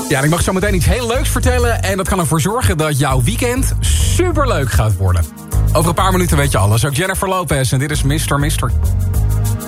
Ja, en ik mag zo meteen iets heel leuks vertellen. En dat kan ervoor zorgen dat jouw weekend superleuk gaat worden. Over een paar minuten weet je alles. Ook Jennifer Lopez en dit is Mr.